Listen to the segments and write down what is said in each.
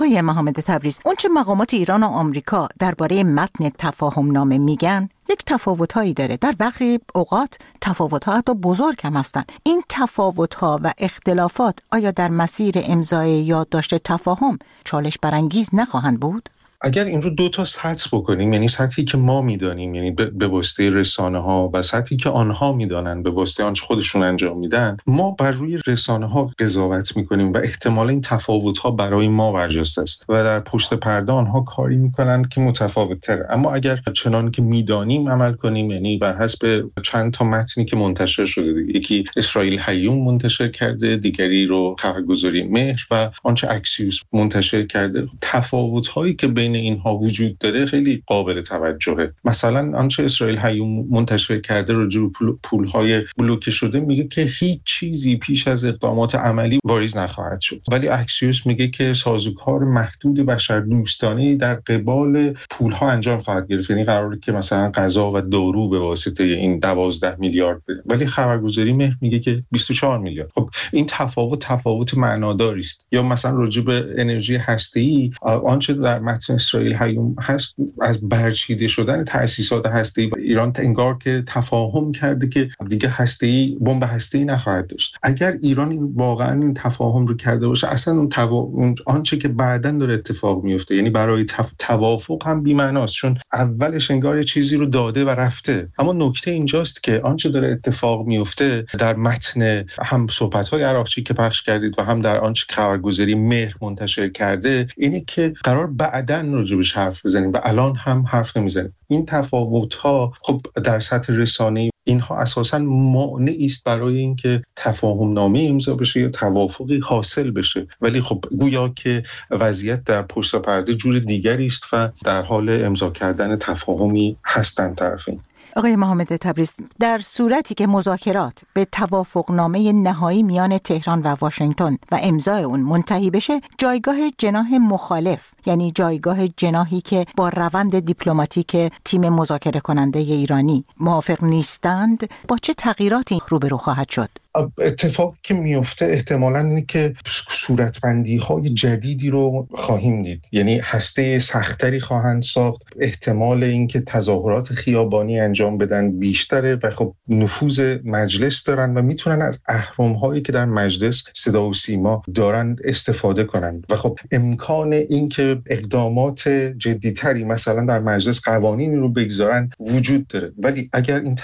آقای محمد تبریز، اون چه مقامات ایران و آمریکا درباره متن تفاهم نامه میگن یک تفاوت‌هایی داره. در برخی اوقات تفاوت‌ها حتی بزرگ هم هستن. این تفاوت‌ها و اختلافات آیا در مسیر امضای یادداشت تفاهم چالش برانگیز نخواهند بود؟ اگر این رو دو تا سطح بکنیم، یعنی سطحی که ما میدانیم، یعنی به واسطه رسانه ها، و سطحی که آنها میدانن به واسطه آنچه خودشون انجام میدن، ما بر روی رسانه ها قضاوت میکنیم و احتمال این تفاوت ها برای ما برجسته است و در پشت پرده آنها کاری میکنن که متفاوت تره. اما اگر چنان که میدانیم عمل کنیم، یعنی بر حسب چند تا متنی که منتشر شده، یکی اسرائیل هیوم منتشر کرده، دیگری رو خبرگزاری مهر و آنچه اکسیوس منتشر کرده، تفاوت هایی که بین اینها وجود داره خیلی قابل توجهه. مثلا آنچه اسرائیل هیوم منتشر کرده راجع به پول‌های بلوکه شده میگه که هیچ چیزی پیش از اقدامات عملی واریز نخواهد شد، ولی اکسیوس میگه که سازوکار محدود بشردوستانه در قبال پول‌ها انجام خواهد گرفت، یعنی قراره که مثلا غذا و دارو به واسطه این 12 میلیارد بده، ولی خبرگزاری مهر میگه که 24 میلیارد. خب این تفاوت معناداری است. یا مثلا راجع به انرژی هسته‌ای آنچه در متن اسرائیل هیوم هست از برچیده شدن تأسیسات هسته‌ای و ایران انگار که تفاهم کرده که دیگه هسته‌ای بمب هسته‌ای نخواهد داشت. اگر ایران واقعا این تفاهم رو کرده باشه، اصلا اون آنچه که بعداً داره اتفاق میفته، یعنی برای توافق هم بی‌معناست، چون اولش انگار چیزی رو داده و رفته. اما نکته اینجاست که آنچه داره اتفاق میفته در متن هم صحبت‌های عراقچی که پخش کردید و هم در آنچه خبرگزاری مهر منتشر کرده، اینه که قرار بعداً راجبش حرف بزنیم و الان هم حرف نمیزنیم. این تفاوت‌ها خب در سطح رسانه‌ای اینها اساساً مانعی است برای اینکه تفاهم نامه امضا بشه یا توافقی حاصل بشه، ولی خب گویا که وضعیت در پشت پرده جور دیگری است و در حال امضا کردن تفاهمی هستند طرفین. آقای محمد تبریز، در صورتی که مذاکرات به توافقنامه نهایی میان تهران و واشنگتن و امضای اون منتهی بشه، جایگاه جناح مخالف، یعنی جایگاه جناحی که با روند دیپلماتیک تیم مذاکره کننده ایرانی موافق نیستند، با چه تغییراتی روبرو خواهد شد؟ اتفاقی که میفته احتمالاً اینه که صورتبندی‌های جدیدی رو خواهیم دید، یعنی هسته سختری خواهند ساخت، احتمال اینکه تظاهرات خیابانی انجام بدن بیشتره و خب نفوذ مجلس دارن و میتونن از اهرم‌هایی که در مجلس صدا و سیما دارن استفاده کنن و خب امکان اینکه اقدامات جدی‌تری مثلا در مجلس قوانینی رو بگذارن وجود داره. ولی اگر این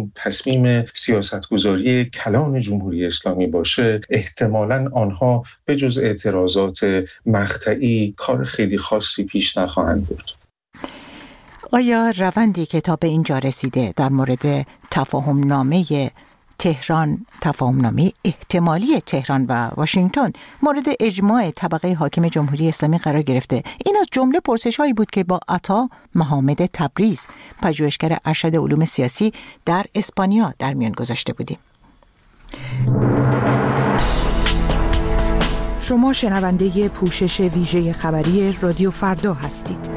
تصمیم سیاستگذاری کلان جمهوری اسلامی باشه، احتمالاً آنها به جز اعتراضات مقطعی کار خیلی خاصی پیش نخواهند برد. آیا روندی که تا به اینجا رسیده در مورد تفاهمنامه تهران، تفاهمنامه احتمالی تهران و واشنگتن مورد اجماع طبقه حاکم جمهوری اسلامی قرار گرفته، این از جمله پرسش‌هایی بود که با عطا محمد تبریز، پژوهشگر ارشد علوم سیاسی در اسپانیا در میان گذاشته بودیم. شما شنونده پوشش ویژه خبری رادیو فردا هستید.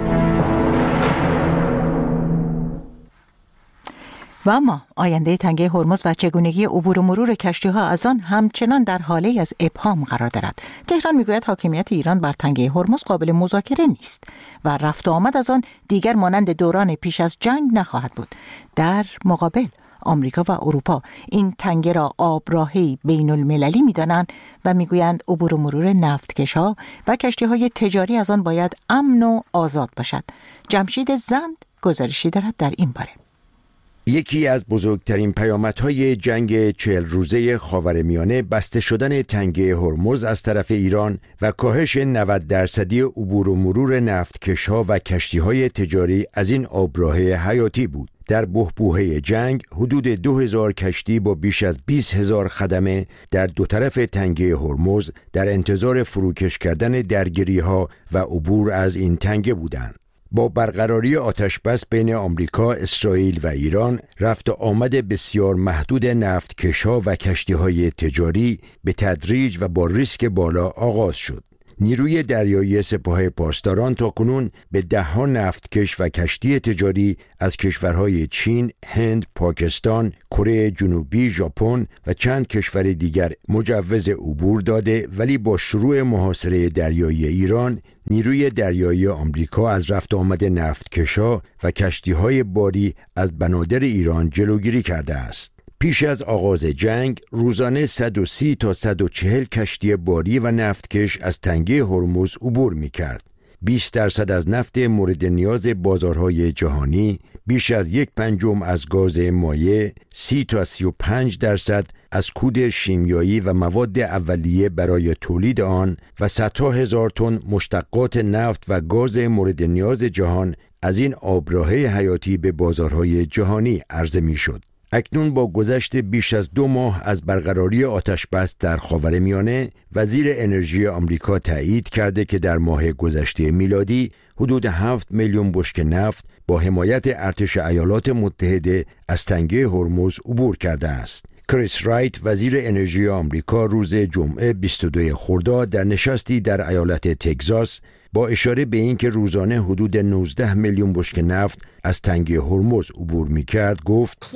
و اما آینده تنگه هرمز و چگونگی عبور و مرور کشتی‌ها از آن همچنان در حاله از ابهام قرار دارد. تهران میگوید حاکمیت ایران بر تنگه هرمز قابل مذاکره نیست و رفت و آمد از آن دیگر مانند دوران پیش از جنگ نخواهد بود. در مقابل آمریکا و اروپا این تنگه را آبراهی بین المللی می‌دانند و میگویند عبور و مرور نفتکش‌ها و کشتی‌های تجاری از آن باید امن و آزاد باشد. جمشید زند گزارشی دارد در این باره. یکی از بزرگترین پیامدهای جنگ 40 روزه خاورمیانه بسته شدن تنگه هرمز از طرف ایران و کاهش 90% عبور و مرور نفتکش‌ها و کشتی‌های تجاری از این آبراه حیاتی بود. در بحبوحه جنگ حدود 2000 کشتی با بیش از 20,000 خدمه در دو طرف تنگه هرمز در انتظار فروکش کردن درگیری‌ها و عبور از این تنگه بودند. با برقراری آتشبس بین آمریکا، اسرائیل و ایران، رفت و آمد بسیار محدود نفتکش‌ها و کشتی‌های تجاری به تدریج و با ریسک بالا آغاز شد. نیروی دریایی سپاه پاسداران تاکنون به 10 نفتکش و کشتی تجاری از کشورهای چین، هند، پاکستان، کره جنوبی، ژاپن و چند کشور دیگر مجوز عبور داده، ولی با شروع محاصره دریایی ایران نیروی دریایی آمریکا از رفت آمد نفتکش‌ها و کشتی‌های باری از بنادر ایران جلوگیری کرده است. پیش از آغاز جنگ روزانه 130 تا 140 کشتی باری و نفتکش از تنگه هرمز عبور می‌کرد. 20% از نفت مورد نیاز بازارهای جهانی، بیش از 1/5 از گاز مایع، 30 تا 35% از کود شیمیایی و مواد اولیه برای تولید آن و صدها هزار تن مشتقات نفت و گاز مورد نیاز جهان از این آبراهه حیاتی به بازارهای جهانی عرضه می‌شد. اکنون با گذشت بیش از 2 ماه از برقراری آتش‌بس در خاورمیانه، وزیر انرژی آمریکا تایید کرده که در ماه گذشته میلادی حدود 7 میلیون بشکه نفت با حمایت ارتش ایالات متحده از تنگه هرمز عبور کرده است. کریس رایت وزیر انرژی آمریکا روز جمعه 22 خرداد در نشستی در ایالت تگزاس با اشاره به اینکه روزانه حدود 19 میلیون بشکه نفت از تنگه هرمز عبور می‌کرد گفت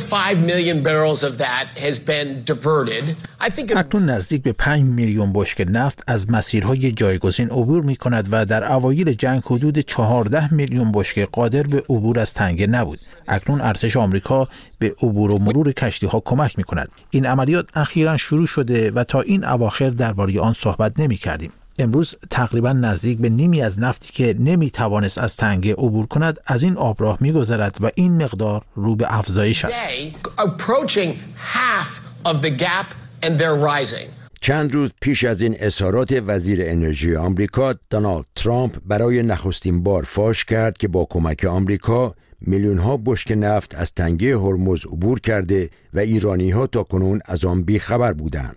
اکنون نزدیک به 5 میلیون بشکه نفت از مسیرهای جایگزین عبور می‌کند و در اوایل جنگ حدود 14 میلیون بشکه قادر به عبور از تنگه نبود. اکنون ارتش آمریکا به عبور و مرور کشتی‌ها کمک می‌کند. این عملیات اخیراً شروع شده و تا این اواخر درباره آن صحبت نمی‌کردیم. امروز تقریبا نزدیک به نیمی از نفتی که نمیتوانست از تنگه عبور کند از این آبراه میگذرد و این مقدار رو به افزایش است. چند روز پیش از این اظهارات وزیر انرژی آمریکا، دونالد ترامپ برای نخستین بار فاش کرد که با کمک آمریکا میلیون‌ها بشکه نفت از تنگه هرمز عبور کرده و ایرانی‌ها تاکنون از آن بی‌خبر بودند.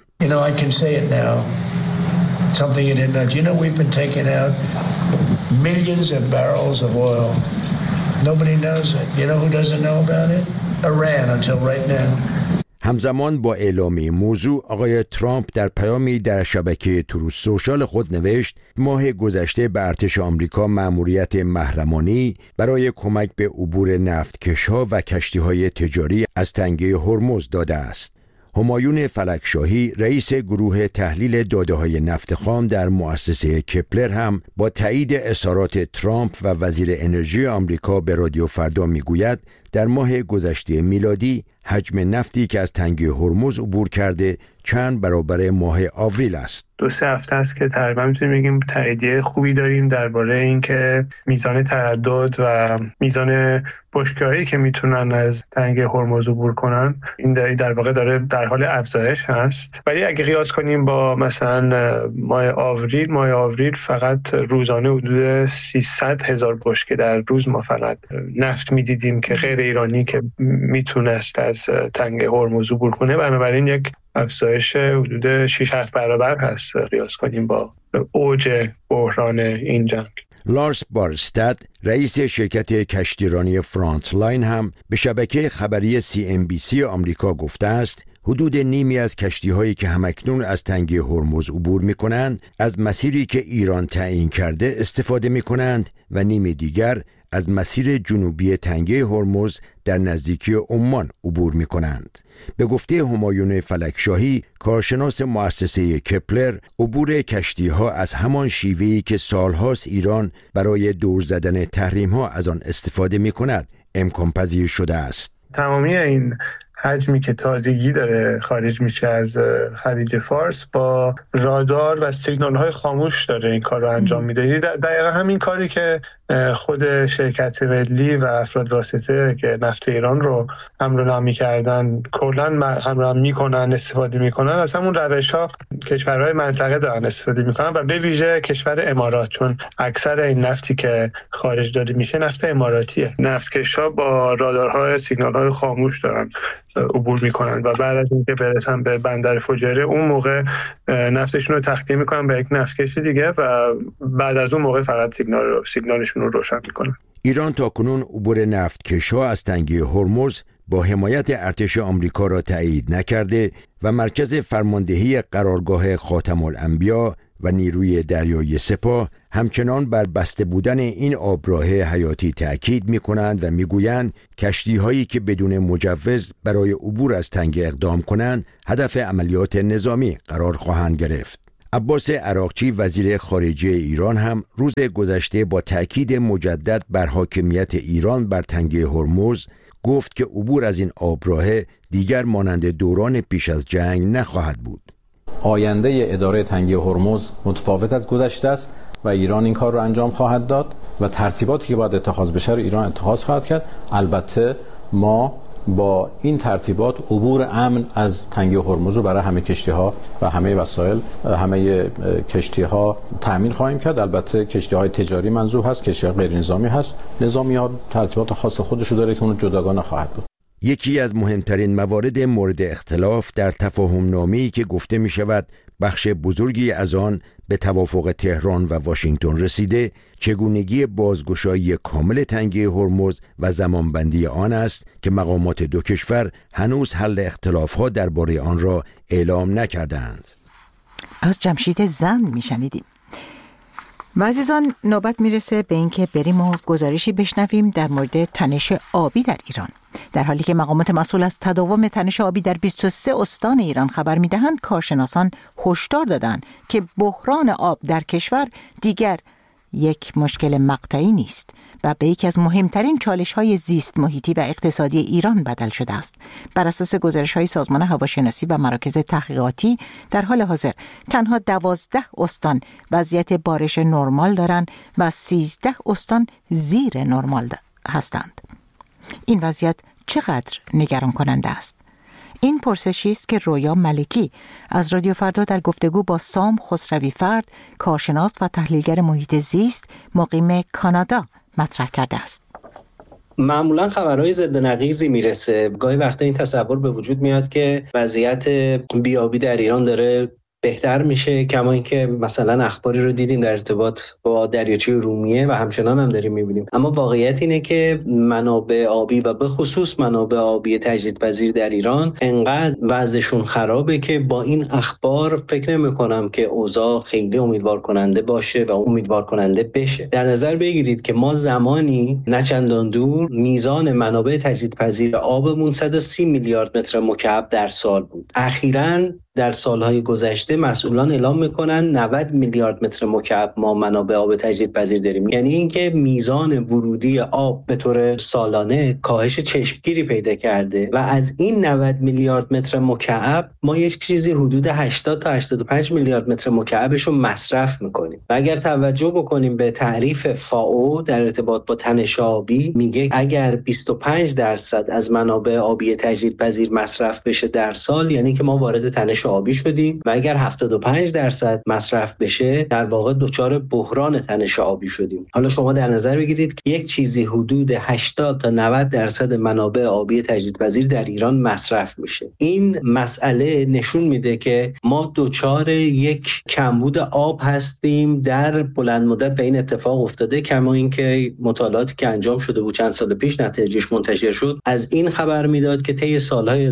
Something you didn't know. Do you know we've been taking out millions of barrels of oil? Nobody knows it. You know who doesn't know about it? Iran until right now. همزمان با اعلام این موضوع آقای ترامپ در پیامی در شبکه تروث سوشال خود نوشت ماه گذشته به ارتش آمریکا مأموریت محرمانه‌ای برای کمک به عبور نفتکش‌ها و کشتی‌های تجاری از تنگه هرمز داده است. همایون فلکشاهی رئیس گروه تحلیل داده‌های نفت خام در مؤسسه کپلر هم با تایید اظهارات ترامپ و وزیر انرژی آمریکا به رادیو فردا میگوید در ماه گذشته میلادی حجم نفتی که از تنگه هرمز عبور کرده چند برابر ماه آوریل است. 2-3 هفته است که تقریبا میتونیم بگیم تاییدیه خوبی داریم درباره اینکه میزان تردد و میزان بشکه‌هایی که میتونن از تنگه هرمز عبور کنن این در واقع داره در حال افزایش هست. ولی اگه قیاس کنیم با مثلا ماه آوریل فقط روزانه حدود 300,000 بشکه در روز ما فقط نفت میدیدیم که غیر ایرانی که میتونست از تنگه هرمز عبور کنه. بنابراین یک افزایش حدود 6-7 برابر هست قیاس کنیم با اوج بحران این جنگ. لارس بارستد رئیس شرکت کشتیرانی فرانتلاین هم به شبکه خبری CNBC آمریکا گفته است حدود نیمی از کشتی‌هایی که همکنون از تنگه هرمز عبور می‌کنند از مسیری که ایران تعیین کرده استفاده می‌کنند و نیم دیگر از مسیر جنوبی تنگه هرمز در نزدیکی عمان عبور می‌کنند. به گفته همایون فلکشاهی کارشناس مؤسسه کپلر، عبور کشتی‌ها از همان شیوهی که سالهاست ایران برای دور زدن تحریم‌ها از آن استفاده می‌کند امکان پذیر شده است. تمامی این حجمی که تازگی داره خارج میشه از خلیج فارس با رادار و سیگنال های خاموش داره این کار رو انجام میده. دقیقا همین کاری که خود شرکت ملی و افراد واسطه که نفت ایران رو حمل و نقل می‌کردن کلاً حمل و نقل میکنن، استفاده میکنن از همون روش‌ها کشورهای منطقه دارن استفاده میکنن و به ویژه کشور امارات، چون اکثر این نفتی که خارج داده میشه نفت اماراتیه. نفتکش‌ها با رادارهای سیگنال‌های خاموش دارن عبور میکنن و بعد از اینکه برسن به بندر فجیره اون موقع نفتشون رو تخلیه میکنن به یک نفتکش دیگه و بعد از اون موقع فقط سیگنالشون رو روشن میکنن. ایران تاکنون عبور نفتکش‌ها از تنگه هرمز با حمایت ارتش آمریکا را تایید نکرده و مرکز فرماندهی قرارگاه خاتم الانبیا و نیروی دریایی سپاه همچنان بر بسته بودن این آبراه حیاتی تأکید می‌کنند و می‌گویند کشتی‌هایی که بدون مجوز برای عبور از تنگه اقدام کنند هدف عملیات نظامی قرار خواهند گرفت. عباس عراقچی وزیر خارجه ایران هم روز گذشته با تأکید مجدد بر حاکمیت ایران بر تنگه هرمز گفت که عبور از این آبراه دیگر مانند دوران پیش از جنگ نخواهد بود. آینده اداره تنگه هرمز متفاوت از گذشته است و ایران این کار رو انجام خواهد داد و ترتیباتی که باید اتخاذ بشه رو ایران اتخاذ خواهد کرد. البته ما با این ترتیبات عبور امن از تنگه هرمز رو برای همه کشتی‌ها و همه وسایل همه کشتی‌ها تأمین خواهیم کرد. البته کشتی‌های تجاری منظور هست، کشتی‌های غیر نظامی هست. نظامی‌ها ترتیبات خاص خودش رو داره که اون جداگانه خواهد بود. یکی از مهمترین موارد مورد اختلاف در تفاهم‌نامه‌ای که گفته می‌شود بخش بزرگی از آن به توافق تهران و واشنگتن رسیده، چگونگی بازگشایی کامل تنگه هرمز و زمانبندی آن است که مقامات دو کشور هنوز حل اختلاف‌ها درباره آن را اعلام نکردند. از جمشید زند میشنیدیم. و عزیزان نوبت میرسه به اینکه بریم و گزارشی بشنویم در مورد تنش آبی در ایران. در حالی که مقامات مسئول از تداوم تنش آبی در 23 استان ایران خبر میدهند، کارشناسان هشدار دادند که بحران آب در کشور دیگر یک مشکل مقطعی نیست و به یکی از مهمترین چالش‌های زیست محیطی و اقتصادی ایران بدل شده است. بر اساس گزارش‌های سازمان هواشناسی و مراکز تحقیقاتی در حال حاضر تنها 12 استان وضعیت بارش نرمال دارند و 13 استان زیر نرمال هستند. این وضعیت چقدر نگران کننده است؟ این پرسشی است که رویا ملکی از رادیو فردا در گفتگو با سام خسروی فرد، کارشناس و تحلیلگر محیط زیست مقیم کانادا مطرح کرده است. معمولا خبرهای ضد نقیضی میرسه. گاهی وقتا این تصور به وجود میاد که وضعیت بیابی در ایران داره بهتر میشه، کما اینکه مثلا اخباری رو دیدیم در ارتباط با دریاچه ارومیه و همچنان هم داریم میبینیم. اما واقعیت اینه که منابع آبی و به خصوص منابع آبی تجدیدپذیر در ایران انقدر وضعشون خرابه که با این اخبار فکر نمی‌کنم که اوضاع خیلی امیدوار کننده باشه و امیدوار کننده بشه. در نظر بگیرید که ما زمانی نه چندان دور میزان منابع تجدیدپذیر آبمون 130 میلیارد متر مکعب در سال بود. اخیراً در سالهای گذشته مسئولان اعلام میکنن 90 میلیارد متر مکعب ما منابع آب تجدیدپذیر داریم. یعنی اینکه میزان ورودی آب به طور سالانه کاهش چشمگیری پیدا کرده و از این 90 میلیارد متر مکعب ما یک چیزی حدود 80 تا 85 میلیارد متر مکعبش رو مصرف میکنیم. و اگر توجه بکنیم به تعریف فائو در ارتباط با تنش آبی، میگه اگر 25% از منابع آبی تجدیدپذیر مصرف بشه در سال، یعنی که ما وارد تنش آبی شدیم و اگر 75% مصرف بشه در واقع دچار بحران تنش آبی شدیم. حالا شما در نظر بگیرید که یک چیزی حدود 80 تا 90% منابع آبی تجدیدپذیر در ایران مصرف میشه. این مسئله نشون میده که ما دچار یک کمبود آب هستیم در بلند مدت و این اتفاق افتاده. کما اینکه مطالعاتی که انجام شده بود چند سال پیش نتایجش منتشر شد از این خبر میداد که طی سالهای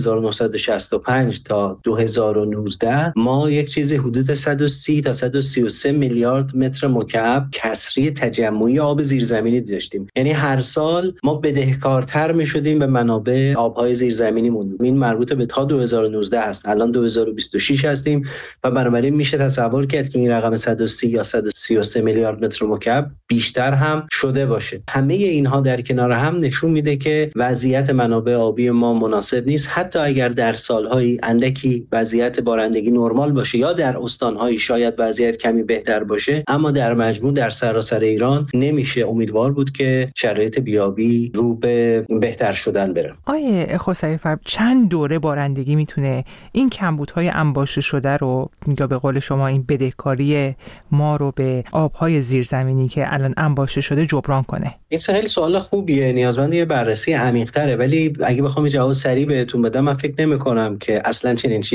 1965 تا 2019 ما یک چیزی حدود 130 تا 133 میلیارد متر مکعب کسری تجمعی آب زیرزمینی داشتیم. یعنی هر سال ما بدهکارتر میشدیم به منابع آبهای زیرزمینیمون. این مربوط به تا 2019 است. الان 2026 هستیم و بنابراین میشه تصور کرد که این رقم 130 یا 133 میلیارد متر مکعب بیشتر هم شده باشه. همه اینها در کنار هم نشون میده که وضعیت منابع آبی ما مناسب نیست. حتی اگر در سالهای اندکی وضعیت بارندگی نرمال باشه یا در استان‌های شاید وضعیت کمی بهتر باشه، اما در مجموع در سراسر ایران نمیشه امیدوار بود که شرایط بیابی رو به بهتر شدن بره. آیه خسروی فرد، چند دوره بارندگی میتونه این کمبودهای انباشته شده رو یا به قول شما این بدهکاری ما رو به آبهای زیرزمینی که الان انباشته شده جبران کنه؟ این خیلی سوال خوبیه، نیازمند یه بررسی عمیق‌تره، ولی اگه بخوام جواب سریع بهتون بدم من فکر نمی‌کنم که اصلا چنین چیزی رخ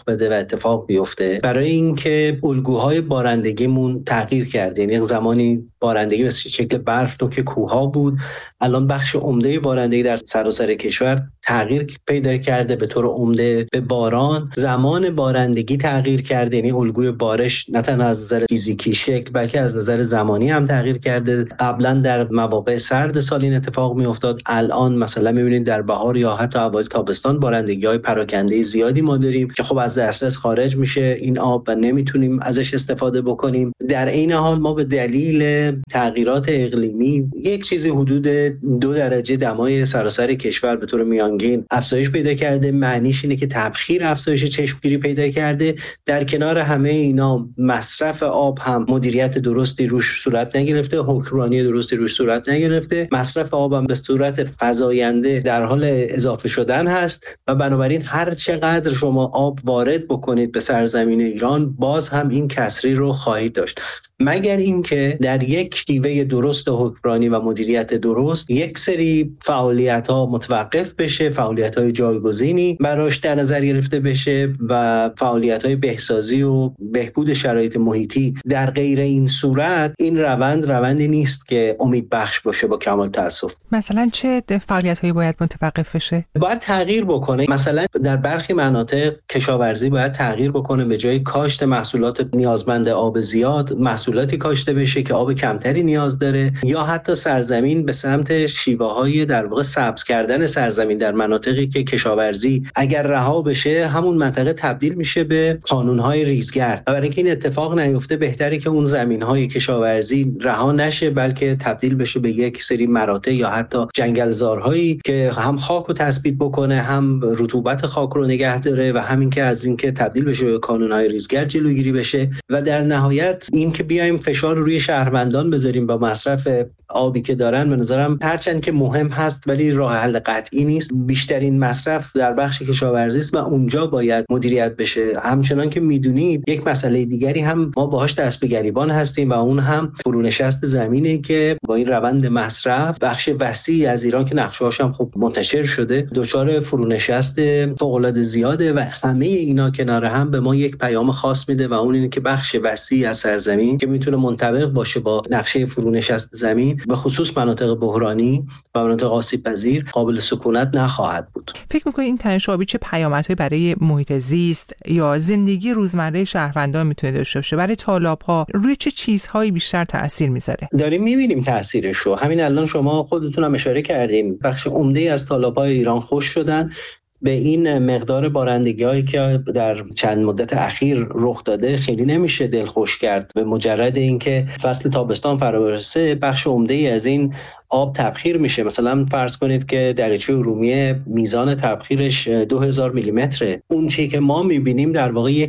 بده و اتفاق بیفته، برای اینکه الگوهای بارندگیمون تغییر کرده. یعنی زمانی بارندگی به شکل برف نوک کوه‌ها بود، الان بخش عمده بارندگی در سراسر کشور تغییر پیدا کرده به طور عمده به باران. زمان بارندگی تغییر کرده، یعنی الگوی بارش نه تنها از نظر فیزیکی شکل بلکه از نظر زمانی هم تغییر کرده. قبلا در مواقع سرد سال این اتفاق میافتاد، الان مثلا میبینید در بهار یا حتی اوایل تابستان بارندگی‌های پراکنده زیادی ما داریم که خب از دسترس خارج میشه این آب و نمیتونیم ازش استفاده بکنیم. در این حال ما به دلیل تغییرات اقلیمی یک چیزی حدود 2 درجه دمای سراسر کشور به طور میانگین افزایش پیدا کرده. معنیش اینه که تبخیر افزایش چشمگیری پیدا کرده. در کنار همه اینا مصرف آب هم مدیریت درستی روش صورت نگرفته، حکمرانی درستی روش صورت نگرفته. مصرف آب هم به صورت فزاینده در حال اضافه شدن هست و بنابراین هر چقدر شما آب وارد بکنید به سرزمین ایران باز هم این کسری رو خواهید داشت، مگر اینکه در یک شیوه درست حکمرانی و مدیریت درست یک سری فعالیت‌ها متوقف بشه، فعالیت‌های جایگزینی براش در نظر گرفته بشه و فعالیت‌های بهسازی و بهبود شرایط محیطی. در غیر این صورت این روندی نیست که امید بخش باشه. با کمال تأسف. مثلا چه فعالیت‌هایی باید متوقف بشه؟ باید تغییر بکنه. مثلا در برخی مناطق کشاورزی باید تغییر بکنه، به جای کاشت محصولات نیازمند آب زیاد محصولاتی کاشته بشه که آب کمتری نیاز داره، یا حتی سرزمین به سمت شیوه‌های در واقع سبز کردن سرزمین در مناطقی که کشاورزی اگر رها بشه همون منطقه تبدیل میشه به کانون‌های ریزگرد. برای اینکه این اتفاق نیفته بهتره که اون زمین‌های کشاورزی رها نشه بلکه تبدیل بشه به یک سری مراتع یا حتی جنگلزارهایی که هم خاک رو تثبیت بکنه، هم رطوبت خاک رو نگه داره و همین که از اینکه تبدیل بشه به کانون‌های ریزگرد جلوگیری بشه. و در نهایت این که بیایم فشار روی شهروندان بذاریم با مصرف آبی که دارن، به نظرم هرچند که مهم هست ولی راه حل قطعی نیست. بیشترین مصرف در بخش کشاورزی است و اونجا باید مدیریت بشه. همچنان که میدونید یک مسئله دیگری هم ما باهاش دست به گریبان هستیم و اون هم فرونشست زمینه که با این روند مصرف بخش وسیعی از ایران که نقشه‌هاش هم خب منتشر شده دچار فرونشست فوق‌العاده زیاده و همه اینا کنار هم به ما یک پیام خاص میده و اون اینه که بخش وسیعی از سرزمین که میتونه منطبق باشه با نقشه فرونشست زمین به خصوص مناطق بحرانی و مناطق آسیب‌پذیر قابل سکونت نخواهد بود. فکر می‌کنید این تنش آبی چه پیامدهایی برای محیط زیست یا زندگی روزمره شهروندان میتونه داشته باشه؟ برای تالاب‌ها روی چه چیزهایی بیشتر تأثیر میذاره؟ داریم می‌بینیم تأثیرش رو. همین الان شما خودتون هم اشاره کردین بخش عمده از تالاب‌های ایران خشک شدن. به این مقدار بارندگی‌هایی که در چند مدت اخیر رخ داده خیلی نمیشه دلخوش کرد. به مجرد اینکه فصل تابستان فرا برسه بخش عمده‌ای از این آب تبخیر میشه. مثلا فرض کنید که دریاچه ارومیه میزان تبخیرش 2000 میلیمتره. اون چیزی که ما میبینیم در واقع یک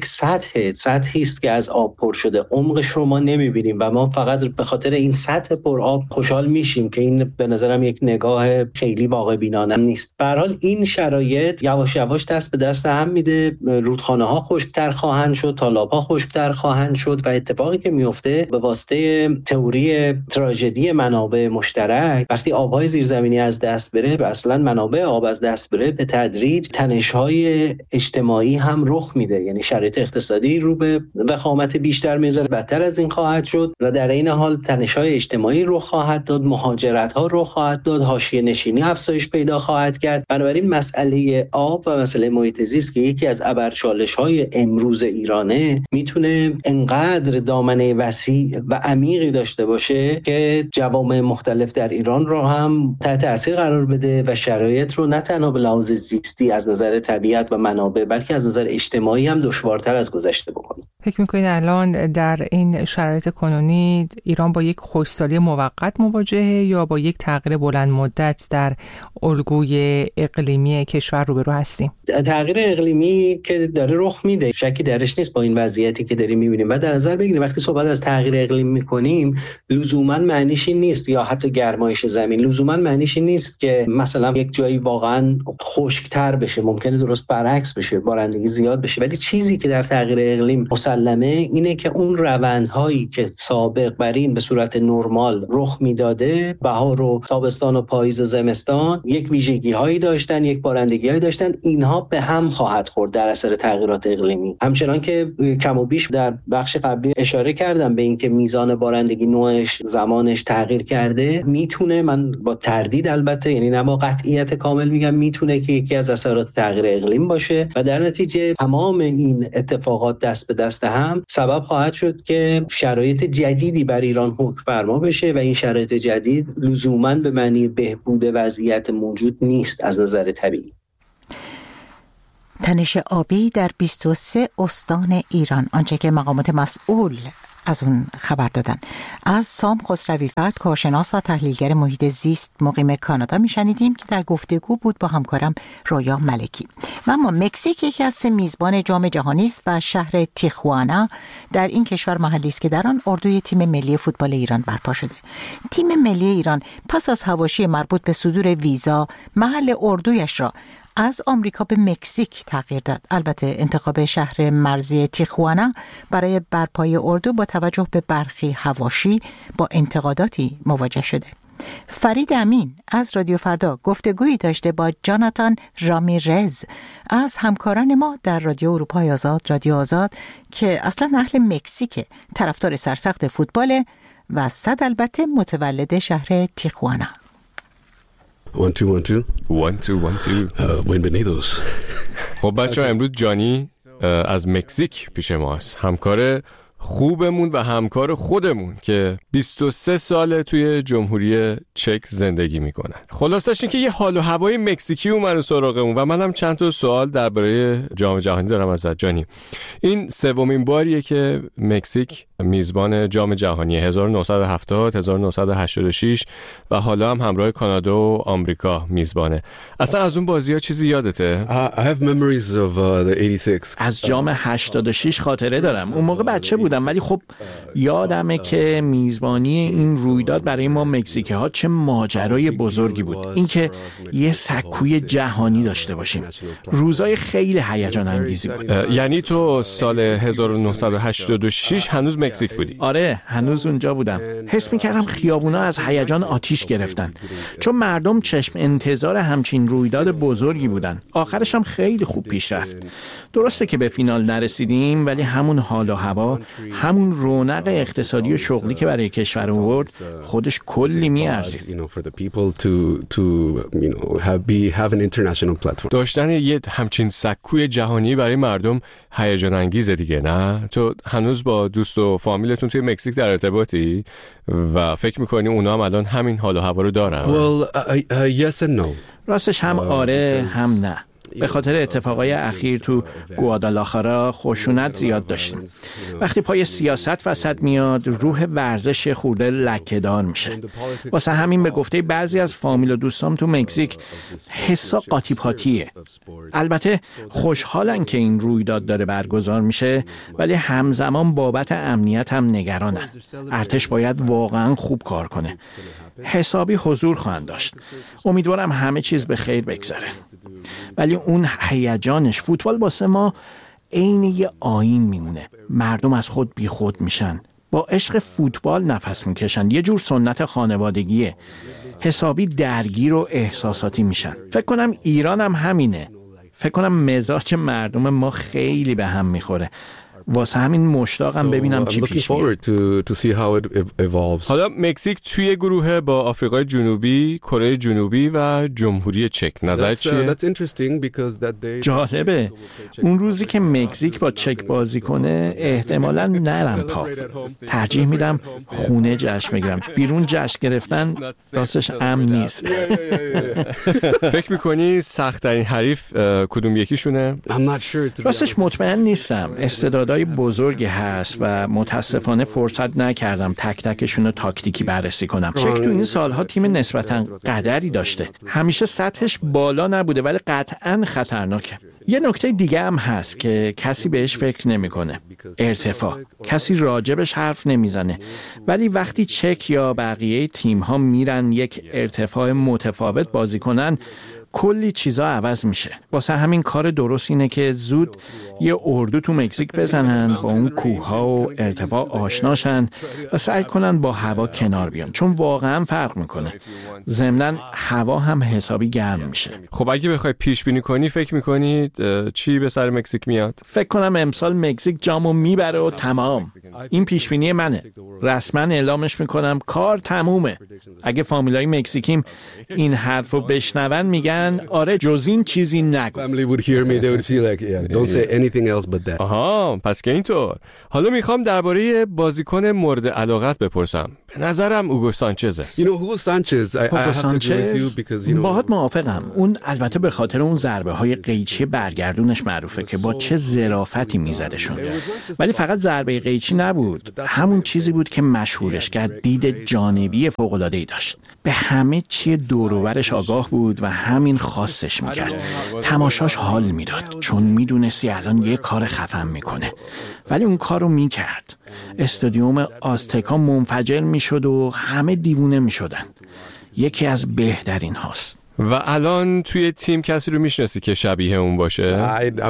سطحی است که از آب پر شده، عمقش رو ما نمیبینیم و ما فقط به خاطر این سطح پر آب خوشحال میشیم که این به نظرم یک نگاه خیلی واقع بینانه نیست. به هر حال این شرایط یواش یواش دست به دست هم میده. رودخانه‌ها خشک‌تر خواهند شد، تالاب‌ها خشک‌تر خواهند شد و اتفاقی که میفته به واسطه تئوری تراژدی منابع مشترک، وقتی آب‌های زیرزمینی از دست بره و اصلا منابع آب از دست بره به تدریج تنش‌های اجتماعی هم رخ میده. یعنی شرایط اقتصادی رو به وخامت بیشتر میذاره، بدتر از این خواهد شد و در این حال تنش‌های اجتماعی رخ خواهد داد، مهاجرت‌ها رخ خواهد داد، حاشیه نشینی افزایش پیدا خواهد کرد. بنابراین مسئله آب و مسئله محیط زیست که یکی از ابرچالش‌های امروز ایرانه میتونه انقدر دامنه وسیع و عمیقی داشته باشه که جوامع مختلف در ایران رو هم تحت تاثیر قرار بده و شرایط رو نه تنها به لحاظ زیستی از نظر طبیعت و منابع بلکه از نظر اجتماعی هم دشوارتر از گذشته بکنه. فکر می‌کنید الان در این شرایط کنونی ایران با یک خشکسالی موقت مواجهه یا با یک تغییر بلند مدت در الگوی اقلیمی کشور روبرو هستیم؟ تغییر اقلیمی که داره رخ میده شکی درش نیست با این وضعیتی که داریم می‌بینیم و در نظر بگیریم وقتی صحبت از تغییر اقلیم می‌کنیم لزوماً معنیش این نیست یا حتی گرمایش زمین لزوماً معنیش این نیست که مثلا یک جایی واقعاً خشک‌تر بشه. ممکنه درست برعکس بشه، بارندگی زیاد بشه، ولی چیزی که در تغییر اقلیم مسلماً مسلمه اینه که اون روندهایی که سابق بر این به صورت نرمال رخ میداده، بهار و تابستان و پاییز و زمستان یک ویژگی‌هایی داشتن، یک بارندگی‌هایی داشتن، اینها به هم خواهد خورد در اثر تغییرات اقلیمی. همچنان که کم و بیش در بخش قبلی اشاره کردم به اینکه میزان بارندگی، نوعش، زمانش تغییر کرده، میتونه، من با تردید البته، یعنی نه با قطعیت کامل میگم، میتونه که یکی از اثرات تغییر اقلیم باشه و در نتیجه تمام این اتفاقات دست به دست هم سبب خواهد شد که شرایط جدیدی بر ایران حکم فرما بشه و این شرایط جدید لزوماً به معنی بهبود وضعیت موجود نیست از نظر طبیعی. تنش آبی در 23 استان ایران، آنچه که مقامات مسئول از اون خبر دادن. از سام خسروی‌فرد، کارشناس و تحلیلگر محیط زیست مقیم کانادا میشنیدیم که در گفتگو بود با همکارم رویا ملکی. و اما مکزیک یکی از 3 میزبان جام جهانی است و شهر تیخوانا در این کشور محلی است که در آن اردوی تیم ملی فوتبال ایران برپا شده. تیم ملی ایران پس از حواشی مربوط به صدور ویزا محل اردویش را از آمریکا به مکزیک تغییر داد. البته انتخاب شهر مرزی تیخوانا برای برپای اردو با توجه به برخی حواشی با انتقاداتی مواجه شده. فرید امین از رادیو فردا گفتگویی داشته با جاناتان رامیرز از همکاران ما در رادیو اروپای آزاد، رادیو آزاد، که اصلا اهل مکزیک، طرفدار سرسخت فوتبال و صد البته متولد شهر تیخوانا. 1 2 1 2 bienvenidos. خب بچه‌ها، امروز جانی از مکزیک پیش ماست، همکار خوبمون و همکار خودمون که 23 ساله توی جمهوری چک زندگی میکنه. خلاصش این که یه حال و هوای مکزیکی اومد سراغمون و منم چند تا سوال درباره جام جهانی دارم ازت جانی. این 3مین باریه که مکزیک میزبان جام جهانی 1970 1986 و حالا هم همراه کانادا و آمریکا میزبانه. اصلا از اون بازی‌ها چیزی یادته؟ I have memories of the 86. از جام 86 خاطره دارم. اون موقع بچه بودم ولی خب یادمه که میزبانی این رویداد برای ما مکزیکی ها چه ماجرای بزرگی بود. اینکه یه سکوی جهانی داشته باشیم. روزای خیلی هیجان انگیزی بود. یعنی تو سال 1986 هنوز مکزیک بودی؟ آره، هنوز اونجا بودم. حس می‌کردم خیابونا از هیجان آتیش گرفتن، چون مردم چشم انتظار همچین رویداد بزرگی بودن. آخرش هم خیلی خوب پیش رفت. درسته که به فینال نرسیدیم، ولی همون حال و هوا، همون رونق اقتصادی و شغلی که برای کشور آورد خودش کلی می‌ارزید. داشتن یه همچین سکوی جهانی برای مردم هیجان انگیزه دیگه، نه؟ تو هنوز با دوست و فامیلتون توی مکزیک در ارتباطی و فکر می‌کنی اونا هم الان همین حال و هوا رو دارن؟ Yes and no. راستش هم آره هم نه. به خاطر اتفاقای اخیر تو گوادالاخارا خشونت زیاد داشتیم. وقتی پای سیاست وسط میاد، روح ورزش خورده لکه‌دار میشه. واسه همین به گفته بعضی از فامیل و دوستام تو مکزیک حسا قاطی پاتیه. البته خوشحالن که این رویداد داره برگزار میشه، ولی همزمان بابت امنیت هم نگرانن. ارتش باید واقعا خوب کار کنه. حسابی حضور خواهند داشت. امیدوارم همه چیز به خیر بگذره. ولی اون هیجانش، فوتبال واسه ما عین یه آیین میمونه. مردم از خود بی خود میشن، با عشق فوتبال نفس میکشن. یه جور سنت خانوادگیه. حسابی درگیر و احساساتی میشن. فکر کنم ایران هم همینه. فکر کنم مزاج مردم ما خیلی به هم میخوره. واسه همین مشتاقم ببینم چی پیش میاد. حالا مکزیک توی گروه با آفریقای جنوبی، کره جنوبی و جمهوری چک. نظرت چیه؟ جالبه. اون روزی که مکزیک با چک بازی کنه احتمالاً نرم پا. ترجیح میدم خونه جشن بگیرم. بیرون جشن گرفتن راستش امن نیست. فکر میکنی سخت‌ترین حریف کدوم یکیشونه؟ راستش مطمئن نیستم. استعدادهای بزرگی هست و متاسفانه فرصت نکردم تک تکشون رو تاکتیکی بررسی کنم. چک تو این سالها تیم نسبتاً قدری داشته. همیشه سطحش بالا نبوده ولی قطعاً خطرناکه. یه نکته دیگه هم هست که کسی بهش فکر نمیکنه. ارتفاع. کسی راجبش حرف نمیزنه. ولی وقتی چک یا بقیه تیم‌ها میرن یک ارتفاع متفاوت بازی کنن، کلی چیزا عوض میشه. واسه همین کار درست اینه که زود یه اردو تو مکزیک بزنن، با اون کوه‌ها و ارتفاع آشناشن و سعی کنن با هوا کنار بیان، چون واقعا فرق میکنه. ضمناً هوا هم حسابی گرم میشه. خب اگه بخوای پیش بینی کنی فکر میکنید چی به سر مکزیک میاد؟ فکر کنم امسال مکزیک جامو میبره و تمام. این پیش بینی منه. رسما اعلامش میکنم کار تمومه. اگه فامیلای مکزیکیم این حرفو بشنون میگن آره جز این چیزی نگو. آها، پس که اینطور. حالا میخوام درباره بازیکن مورد علاقت بپرسم. به نظرم اوگو سانچزه. اوگو سانچز باهات موافقم. اون البته به خاطر اون ضربه های قیچی برگردونش معروفه که با چه ظرافتی میزدشون. ولی فقط ضربه قیچی نبود، همون چیزی بود که مشهورش کرد. دید جانبی فوق‌العاده‌ای داشت. به همه چی دور و برش آگاه بود و همین خاصش میکرد. تماشاش حال میداد چون میدونستی الان یه کار خفن میکنه، ولی اون کارو میکرد. استادیوم آزتکا منفجر میشد و همه دیوونه میشدن. یکی از بهترین هاست. و الان توی تیم کسی رو میشناسی که شبیه اون باشه؟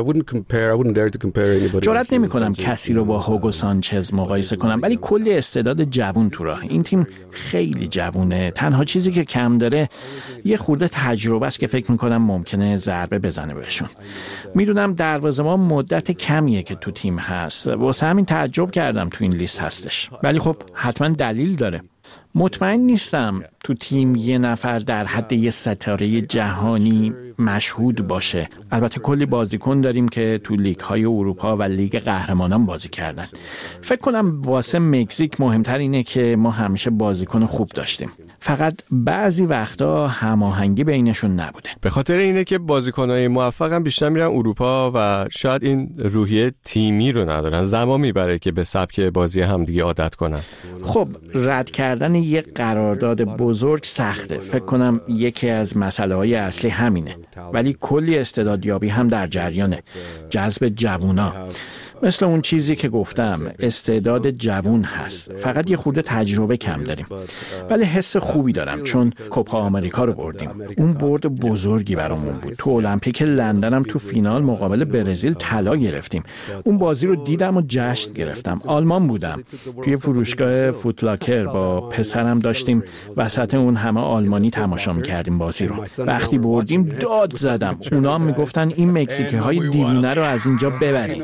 جرئت نمی‌کنم کسی رو با هوگو سانچز مقایسه کنم، ولی کلی استعداد جوون تو راه. این تیم خیلی جوونه. تنها چیزی که کم داره یه خورده تجربه است که فکر می‌کنم ممکنه ضربه بزنه بهشون. میدونم دروازه‌بان مدت کمیه که تو تیم هست، واسه همین تعجب کردم تو این لیست هستش، ولی خب حتما دلیل داره. مطمئن نیستم تو تیم یه نفر در حد یه ستاره جهانی مشهود باشه. البته کلی بازیکن داریم که تو لیگ‌های اروپا و لیگ قهرمانان بازی کردن. فکر کنم واسه مکزیک مهمتر اینه که ما همیشه بازیکن خوب داشتیم، فقط بعضی وقتا هماهنگی بینشون نبوده. به خاطر اینه که بازیکن‌های موفقم بیشتر میرن اروپا و شاید این روحیه تیمی رو ندارن. زمان میبره که به سبک بازی همدیگه عادت کنن. خب رد کردن یه قرارداد بزرگ سخته. فکر کنم یکی از مسائل اصلی همینه. ولی کلی استعدادیابی هم در جریانه. جذب جوونا. مثل اون چیزی که گفتم، استعداد جوون هست، فقط یه خورده تجربه کم داریم. ولی حس خوبی دارم چون کوپا آمریکا رو بردیم. اون برد بزرگی برامون بود. تو المپیک لندن هم تو فینال مقابل برزیل طلا گرفتیم. اون بازی رو دیدم و جشن گرفتم. آلمان بودم. توی فروشگاه فوتلاکر با پسرم داشتیم وسط اون همه آلمانی تماشا می‌کردیم بازی رو. وقتی بردیم داد زدم. اونا هم میگفتن این مکزیکی‌های دیوونه رو از اینجا ببریم.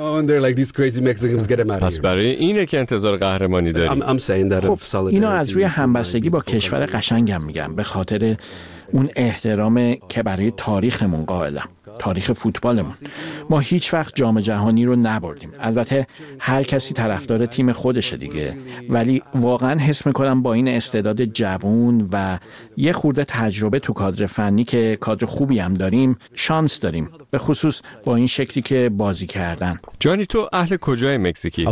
پس برای اینه که انتظار قهرمانی داریم. خب اینو از روی همبستگی با کشور قشنگم میگم، به خاطر اون احترام که برای تاریخمون قائلم، تاریخ فوتبالمون. ما هیچ وقت جام جهانی رو نبردیم. البته هر کسی طرفدار تیم خودشه دیگه، ولی واقعا حس میکنم با این استعداد جوون و یه خورده تجربه تو کادر فنی که کادر خوبی هم داریم، شانس داریم، به خصوص با این شکلی که بازی کردن. جانی تو اهل کجای مکزیکی؟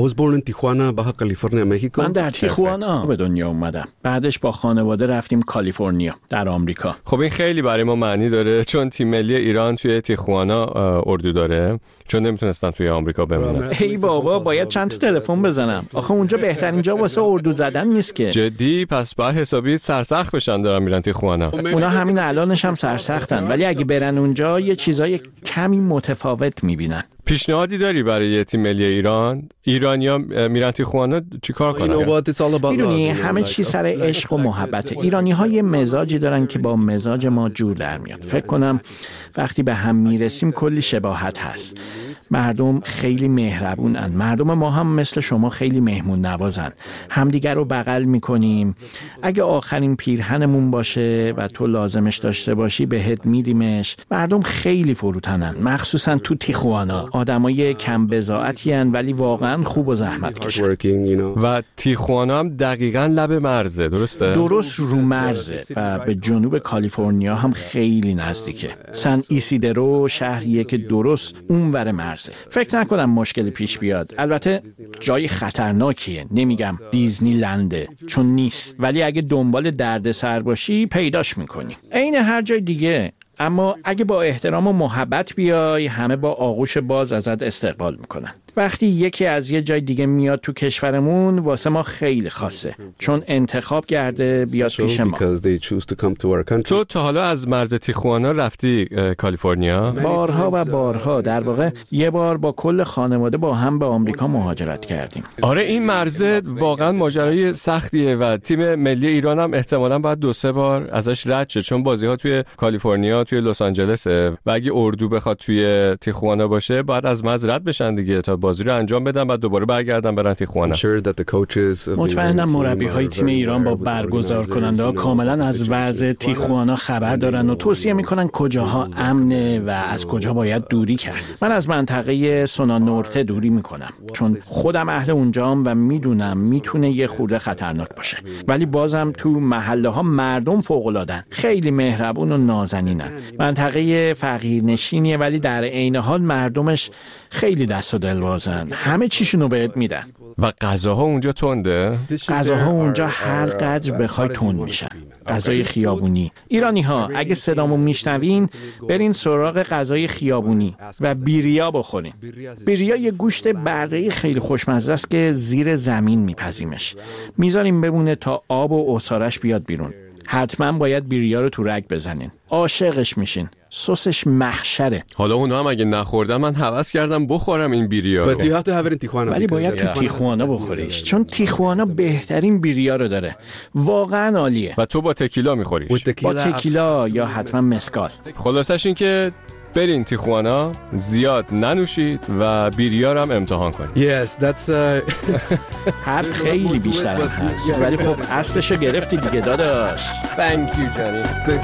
من در تیخوانا به دنیا اومدم. بعدش با خانواده رفتیم کالیفرنیا در آمریکا. خب این خیلی برای ما معنی داره چون تیم ملی ایران توی تیخوانا اردو داره، چون نمیتونستن توی آمریکا بمونن. ای بابا باید چند تا تلفن بزنم. آخه اونجا بهترین جا واسه اردو زدن نیست که. جدی؟ پس باید حسابی سرسخت بشن دارن میرن تیخوانا. اونا همین الانش هم سرسختن، ولی اگه برن اونجا یه چیزای کمی متفاوت میبینن. پیشنهادی داری برای تیم ملی ایران؟ ایرانیا میرن تیخوانا چیکار کنن؟ میدونی همه چی سر عشق و محبت. ایرانی‌ها یه مزاجی دارن که با مزاج ما جور در میاد. فکر کنم وقتی به هم میرسیم کلی شباهت هست. مردم خیلی مهربونن. مردم ما هم مثل شما خیلی مهمون نوازن. همدیگر رو بغل میکنیم. اگه آخرین پیرهنمون باشه و تو لازمش داشته باشی بهت میدیمش. مردم خیلی فروتنن، مخصوصا تو تیخوانا. آدمای کم بضاعتی ان ولی واقعا خوب و زحمت کشن. و تیخوانا هم دقیقاً لب مرزه، درسته؟ درست رو مرزه و به جنوب کالیفرنیا هم خیلی نزدیکه. سن ایسیدرو شهریه که درست اونور مرزه. فکر نکنم مشکلی پیش بیاد. البته جای خطرناکیه. نمیگم دیزنی لنده چون نیست، ولی اگه دنبال دردسر باشی پیداش میکنی. عین هر جای دیگه. اما اگه با احترام و محبت بیای همه با آغوش باز ازت استقبال میکنن. وقتی یکی از یه جای دیگه میاد تو کشورمون واسه ما خیلی خاصه، چون انتخاب کرده بیاد پیش ما. تو تا حالا از مرز تیخوانا رفتی کالیفرنیا؟ بارها و بارها. در واقع یه بار با کل خانواده با هم به آمریکا مهاجرت کردیم. آره این مرز واقعا ماجرای سختیه و تیم ملی ایران هم احتمالاً باید 2-3 بار ازش رد شه، چون بازی‌ها توی کالیفرنیا، توی لس آنجلسه و اگه اردو بخواد توی تیخوانا باشه باید از مرز رد بشن دیگه تا بازی رو انجام بدن بعد دوباره برگردن برن تیخوانا. مطمئنم مربی‌های تیم ایران با برگزار کننده‌ها کاملا از وضع تیخوانا خبر دارن و توصیه میکنن کجاها امنه و از کجا باید دوری کرد. من از منطقه سونا نورته دوری میکنم چون خودم اهل اونجام و میدونم میتونه یه خورده خطرناک باشه، ولی بازم تو محله ها مردم فوق‌العاده‌ان، خیلی مهربون و نازنینن. منطقه فقیرنشینیه ولی در عین حال مردمش خیلی دست و دلبازن، همه چیشونو بهت میدن. و غذاها اونجا تنده؟ غذاها اونجا هر قدر بخوای تند میشن. غذای خیابونی. ایرانی ها اگه صدامو میشنوین برین سراغ غذای خیابونی و بیریا بخورین. بیریا یه گوشت بره‌ای خیلی خوشمزه است که زیر زمین میپزیمش. میذاریم بمونه تا آب و عصارش بیاد بیرون. حتما باید بیریا رو تو رگ بزنین. عاشقش میشین. سسش محشره. حالا اونا هم اگه نخوردن من هوس کردم بخورم این بیریا رو. ولی باید تو تیخوانا بخوریش چون تیخوانا بهترین بیریا رو داره. واقعا عالیه. و تو با تکیلا میخوریش؟ با تکیلا یا حتما مسکال. خلاصش این که برین تیخوانا، زیاد ننوشید و بیریا رو هم امتحان کنید. حرف خیلی بیشتر هست ولی خب اصلشو گرفتی دیگه داداش. Thank you, Johnny.